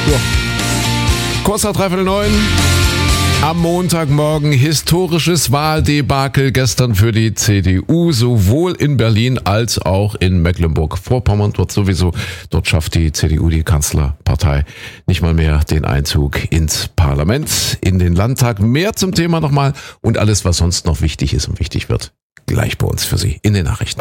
Ja. Kurz nach 8:45. Am Montagmorgen historisches Wahldebakel gestern für die CDU, sowohl in Berlin als auch in Mecklenburg-Vorpommern. Dort schafft die CDU, die Kanzlerpartei, nicht mal mehr den Einzug ins Parlament, in den Landtag. Mehr zum Thema nochmal und alles, was sonst noch wichtig ist und wichtig wird, gleich bei uns für Sie in den Nachrichten.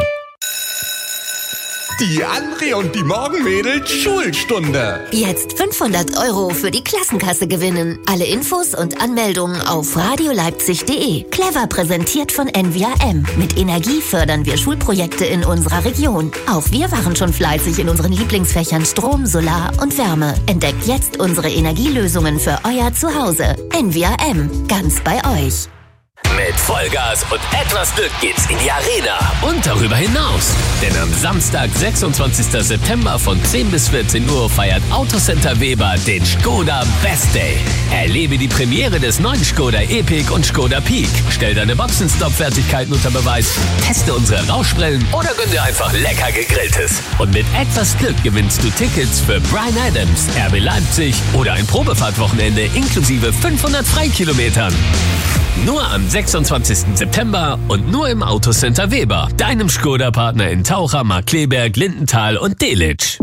Die André und die Morgenmädels Schulstunde. Jetzt 500 € für die Klassenkasse gewinnen. Alle Infos und Anmeldungen auf radioleipzig.de. Clever präsentiert von NVRM. Mit Energie fördern wir Schulprojekte in unserer Region. Auch wir waren schon fleißig in unseren Lieblingsfächern Strom, Solar und Wärme. Entdeckt jetzt unsere Energielösungen für euer Zuhause. NVRM, ganz bei euch. Mit Vollgas und etwas Glück geht's in die Arena und darüber hinaus. Denn am Samstag, 26. September von 10 bis 14 Uhr feiert Autocenter Weber den Skoda Best Day. Erlebe die Premiere des neuen Skoda Epic und Skoda Peak. Stell deine Boxenstopp-Fertigkeiten unter Beweis, teste unsere Rauschbrillen oder gönn dir einfach lecker Gegrilltes. Und mit etwas Glück gewinnst du Tickets für Bryan Adams, RB Leipzig oder ein Probefahrtwochenende inklusive 500 Freikilometern. Nur am 26. September und nur im Autocenter Weber, deinem Skoda-Partner in Taucher, Markkleeberg, Lindenthal und Delitzsch.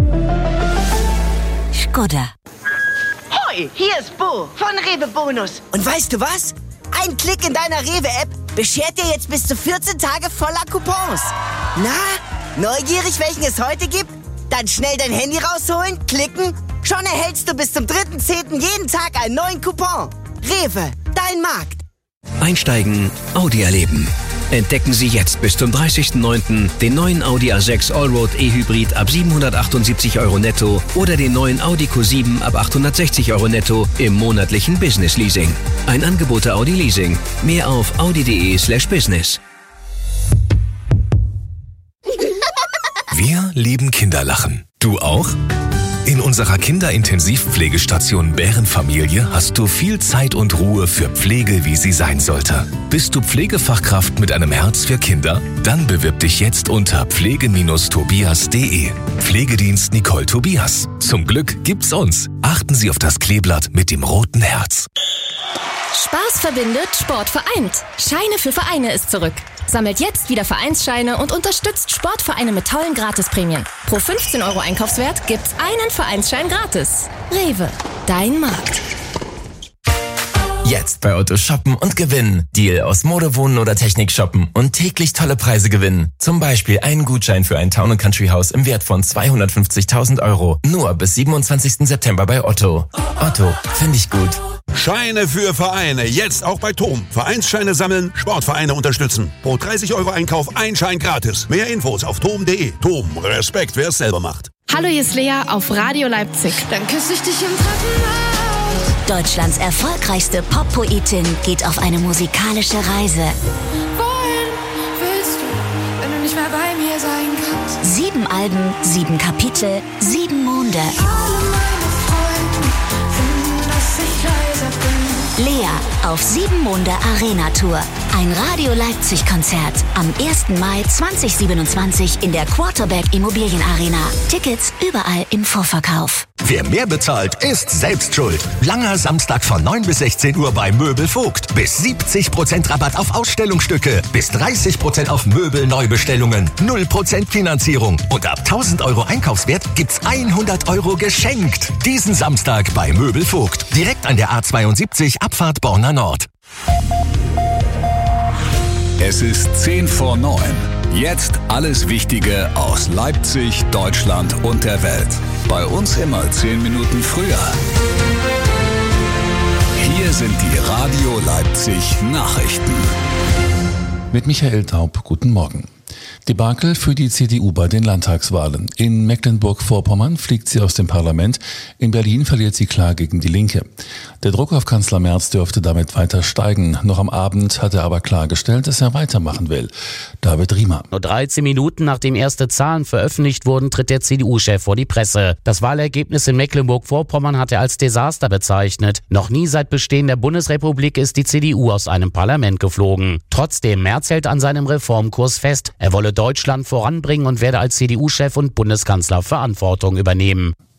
Skoda. Hoi, hier ist Bo von Rewe Bonus. Und weißt du was? Ein Klick in deiner Rewe-App beschert dir jetzt bis zu 14 Tage voller Coupons. Na, neugierig, welchen es heute gibt? Dann schnell dein Handy rausholen, klicken. Schon erhältst du bis zum 3.10. jeden Tag einen neuen Coupon. Rewe, dein Markt. Einsteigen, Audi erleben. Entdecken Sie jetzt bis zum 30.09. den neuen Audi A6 Allroad E-Hybrid ab 778 € netto oder den neuen Audi Q7 ab 860 € netto im monatlichen Business Leasing. Ein Angebot der Audi Leasing. Mehr auf audi.de/business. Wir lieben Kinderlachen. Du auch? In unserer Kinderintensivpflegestation Bärenfamilie hast du viel Zeit und Ruhe für Pflege, wie sie sein sollte. Bist du Pflegefachkraft mit einem Herz für Kinder? Dann bewirb dich jetzt unter pflege-tobias.de. Pflegedienst Nicole Tobias. Zum Glück gibt's uns. Achten Sie auf das Kleeblatt mit dem roten Herz. Spaß verbindet, Sport vereint. Scheine für Vereine ist zurück. Sammelt jetzt wieder Vereinsscheine und unterstützt Sportvereine mit tollen Gratisprämien. Pro 15 € Einkaufswert gibt's einen Vereinsschein gratis. Rewe, dein Markt. Jetzt bei Otto shoppen und gewinnen. Deal aus Mode, Wohnen oder Technik shoppen und täglich tolle Preise gewinnen. Zum Beispiel einen Gutschein für ein Town & Country Haus im Wert von 250.000 €. Nur bis 27. September bei Otto. Otto, finde ich gut. Scheine für Vereine, jetzt auch bei TOM. Vereinsscheine sammeln, Sportvereine unterstützen. Pro 30 € Einkauf ein Schein gratis. Mehr Infos auf tom.de. TOM, Respekt, wer es selber macht. Hallo, hier ist Lea auf Radio Leipzig. Dann küsse ich dich im Treppenhaus. Deutschlands erfolgreichste Pop-Poetin geht auf eine musikalische Reise. Wohin willst du, wenn du nicht mehr bei mir sein kannst? 7 Alben, 7 Kapitel, 7 Monde. Lea auf 7 Monde Arena Tour. Ein Radio Leipzig Konzert am 1. Mai 2027 in der Quarterback Immobilien Arena. Tickets überall im Vorverkauf. Wer mehr bezahlt, ist selbst schuld. Langer Samstag von 9 bis 16 Uhr bei Möbel Vogt. Bis 70% Rabatt auf Ausstellungsstücke. Bis 30% auf Möbelneubestellungen. 0% Finanzierung. Und ab 1.000 € Einkaufswert gibt's 100 € geschenkt. Diesen Samstag bei Möbel Vogt. Direkt an der A72 Abfahrt Borna Nord. Es ist 10 vor 9. Jetzt alles Wichtige aus Leipzig, Deutschland und der Welt. Bei uns immer 10 Minuten früher. Hier sind die Radio Leipzig Nachrichten. Mit Michael Taub, guten Morgen. Debakel für die CDU bei den Landtagswahlen. In Mecklenburg-Vorpommern fliegt sie aus dem Parlament. In Berlin verliert sie klar gegen die Linke. Der Druck auf Kanzler Merz dürfte damit weiter steigen. Noch am Abend hat er aber klargestellt, dass er weitermachen will. David Riemer. Nur 13 Minuten nachdem erste Zahlen veröffentlicht wurden, tritt der CDU-Chef vor die Presse. Das Wahlergebnis in Mecklenburg-Vorpommern hat er als Desaster bezeichnet. Noch nie seit Bestehen der Bundesrepublik ist die CDU aus einem Parlament geflogen. Trotzdem, Merz hält an seinem Reformkurs fest. Er wolle Deutschland voranbringen und werde als CDU-Chef und Bundeskanzler Verantwortung übernehmen.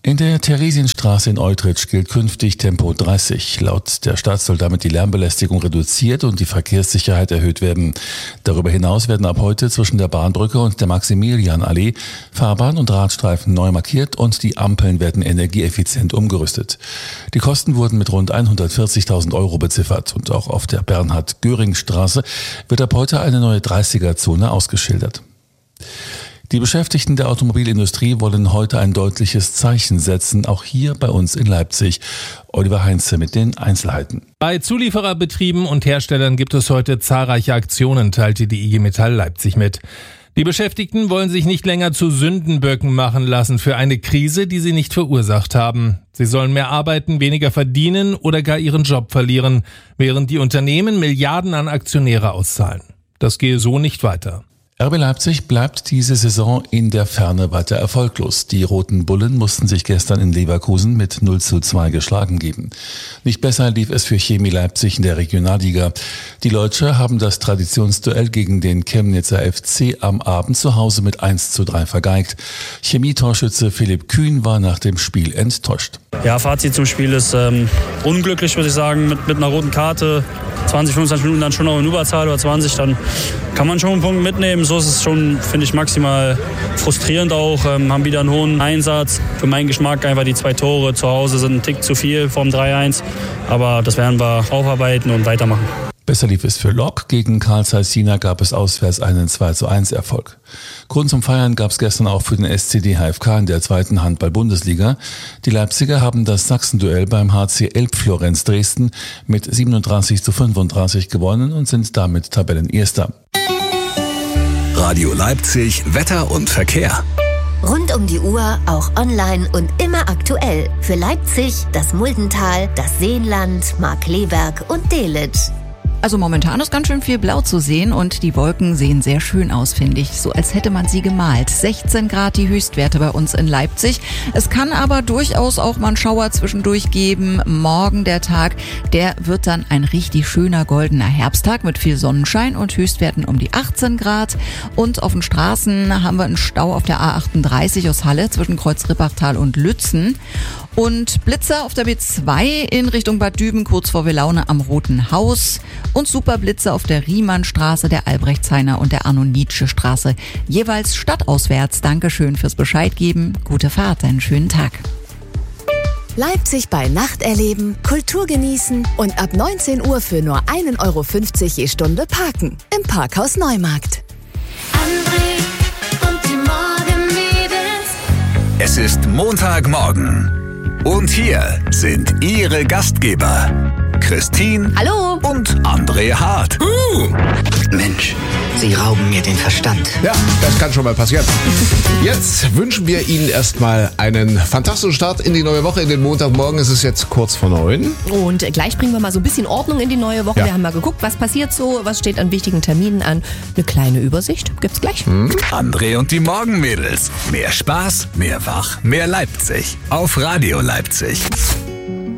In der Theresienstraße in Eutrich gilt künftig Tempo 30. Laut der Stadt soll damit die Lärmbelästigung reduziert und die Verkehrssicherheit erhöht werden. Darüber hinaus werden ab heute zwischen der Bahnbrücke und der Maximilianallee Fahrbahn und Radstreifen neu markiert und die Ampeln werden energieeffizient umgerüstet. Die Kosten wurden mit rund 140.000 € beziffert und auch auf der Bernhard-Göring-Straße wird ab heute eine neue 30er-Zone ausgeschildert. Die Beschäftigten der Automobilindustrie wollen heute ein deutliches Zeichen setzen, auch hier bei uns in Leipzig. Oliver Heinze mit den Einzelheiten. Bei Zuliefererbetrieben und Herstellern gibt es heute zahlreiche Aktionen, teilte die IG Metall Leipzig mit. Die Beschäftigten wollen sich nicht länger zu Sündenböcken machen lassen für eine Krise, die sie nicht verursacht haben. Sie sollen mehr arbeiten, weniger verdienen oder gar ihren Job verlieren, während die Unternehmen Milliarden an Aktionäre auszahlen. Das gehe so nicht weiter. RB Leipzig bleibt diese Saison in der Ferne weiter erfolglos. Die Roten Bullen mussten sich gestern in Leverkusen mit 0:2 geschlagen geben. Nicht besser lief es für Chemie Leipzig in der Regionalliga. Die Leutscher haben das Traditionsduell gegen den Chemnitzer FC am Abend zu Hause mit 1:3 vergeigt. Chemie-Torschütze Philipp Kühn war nach dem Spiel enttäuscht. Ja, Fazit zum Spiel ist unglücklich, würde ich sagen, mit einer roten Karte. 20, 25 Minuten dann schon noch in Überzahl oder 20, dann kann man schon einen Punkt mitnehmen. So ist es schon, finde ich, maximal frustrierend auch. Haben wieder einen hohen Einsatz. Für meinen Geschmack einfach die 2 Tore zu Hause sind ein Tick zu viel vom 3-1. Aber das werden wir aufarbeiten und weitermachen. Besser lief es für Lok. Gegen Carl Zeiss Jena gab es auswärts einen 2:1 Erfolg. Grund zum Feiern gab es gestern auch für den SCD HFK in der 2. Handball-Bundesliga. Die Leipziger haben das Sachsenduell beim HC Elbflorenz Dresden mit 37:35 gewonnen und sind damit Tabellenerster. Radio Leipzig, Wetter und Verkehr. Rund um die Uhr, auch online und immer aktuell. Für Leipzig, das Muldental, das Seenland, Markkleeberg und Delitzsch. Also momentan ist ganz schön viel Blau zu sehen und die Wolken sehen sehr schön aus, finde ich. So als hätte man sie gemalt. 16 Grad die Höchstwerte bei uns in Leipzig. Es kann aber durchaus auch mal einen Schauer zwischendurch geben. Morgen der Tag, der wird dann ein richtig schöner goldener Herbsttag mit viel Sonnenschein und Höchstwerten um die 18 Grad. Und auf den Straßen haben wir einen Stau auf der A38 aus Halle zwischen Kreuz-Rippachtal und Lützen. Und Blitzer auf der B2 in Richtung Bad Düben, kurz vor Wilaune am Roten Haus. Und Superblitze auf der Riemannstraße, der Albrechtshainer und der Arno-Nietzsche-Straße. Jeweils stadtauswärts. Dankeschön fürs Bescheid geben. Gute Fahrt, einen schönen Tag. Leipzig bei Nacht erleben, Kultur genießen und ab 19 Uhr für nur 1,50 € je Stunde parken. Im Parkhaus Neumarkt. André und die Morgenmädels. Es ist Montagmorgen. Und hier sind Ihre Gastgeber, Christine Hallo. und André Hart. Mensch, Sie rauben mir den Verstand. Ja, das kann schon mal passieren. Jetzt wünschen wir Ihnen erstmal einen fantastischen Start in die neue Woche, in den Montagmorgen. Es ist jetzt kurz vor 9. Und gleich bringen wir mal so ein bisschen Ordnung in die neue Woche. Ja. Wir haben mal geguckt, was passiert so, was steht an wichtigen Terminen an. Eine kleine Übersicht gibt's gleich. André und die Morgenmädels. Mehr Spaß, mehr Wach, mehr Leipzig. Auf Radio Leipzig.